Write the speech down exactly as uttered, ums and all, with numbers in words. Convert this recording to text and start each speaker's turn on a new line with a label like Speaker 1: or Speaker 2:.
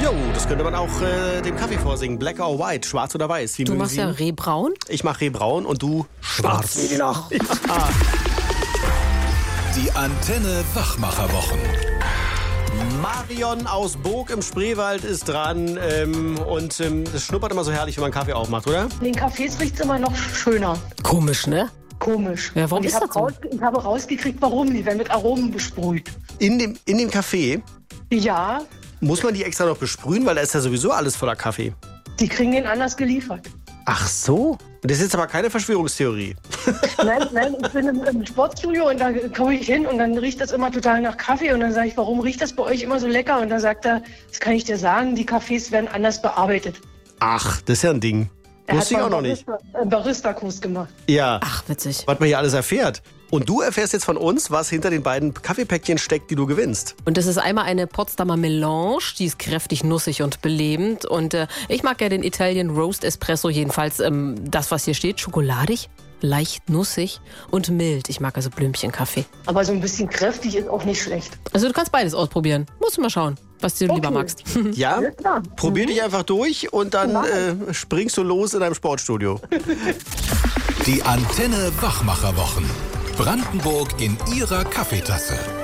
Speaker 1: Jo, das könnte man auch äh, dem Kaffee vorsingen. Black or white, schwarz oder weiß. Wie
Speaker 2: Du
Speaker 1: mögen
Speaker 2: machst
Speaker 1: Sie
Speaker 2: ja
Speaker 1: ihn?
Speaker 2: Rehbraun.
Speaker 1: Ich mache Rehbraun und du schwarz.
Speaker 2: Noch.
Speaker 1: Ja.
Speaker 3: Die Antenne Wachmacherwochen.
Speaker 1: Marion aus Burg im Spreewald ist dran ähm, und ähm, es schnuppert immer so herrlich, wenn man Kaffee aufmacht, oder?
Speaker 4: In den Cafés riecht es immer noch schöner.
Speaker 2: Komisch, ne?
Speaker 4: Komisch.
Speaker 2: Ja, warum
Speaker 4: Und ich
Speaker 2: ist
Speaker 4: habe
Speaker 2: das so?
Speaker 4: raus, ich habe rausgekriegt, warum. Die werden mit Aromen besprüht.
Speaker 1: In dem, in dem Kaffee
Speaker 4: Ja,
Speaker 1: muss man die extra noch besprühen, weil da ist ja sowieso alles voller Kaffee.
Speaker 4: die kriegen den anders geliefert.
Speaker 1: Ach so? Das ist jetzt aber keine Verschwörungstheorie.
Speaker 4: Nein, nein, ich bin im, im Sportstudio und da komme ich hin und dann riecht das immer total nach Kaffee. Und dann sage ich, warum riecht das bei euch immer so lecker? Und dann sagt er, das kann ich dir sagen, die Cafés werden anders bearbeitet.
Speaker 1: Ach, das ist ja ein Ding.
Speaker 4: Er
Speaker 1: Wusste ich
Speaker 4: mal
Speaker 1: auch noch
Speaker 4: einen
Speaker 1: nicht.
Speaker 4: Barista- einen Barista-Kurs gemacht.
Speaker 1: Ja,
Speaker 2: Ach, witzig.
Speaker 1: was man hier alles erfährt. Und du erfährst jetzt von uns, was hinter den beiden Kaffeepäckchen steckt, die du gewinnst.
Speaker 2: Und das ist einmal eine Potsdamer Melange, die ist kräftig nussig und belebend. Und äh, ich mag ja den Italian Roast Espresso, jedenfalls ähm, das, was hier steht, schokoladig, leicht nussig und mild. Ich mag also Blümchenkaffee.
Speaker 4: Aber so ein bisschen kräftig ist auch nicht schlecht.
Speaker 2: Also du kannst beides ausprobieren. Musst du mal schauen, was du lieber
Speaker 4: Okay.
Speaker 2: magst.
Speaker 1: Ja,
Speaker 4: Alles klar.
Speaker 1: probier dich einfach durch und dann äh, springst du los in deinem Sportstudio.
Speaker 3: Die Antenne Wachmacherwochen. Brandenburg in ihrer Kaffeetasse.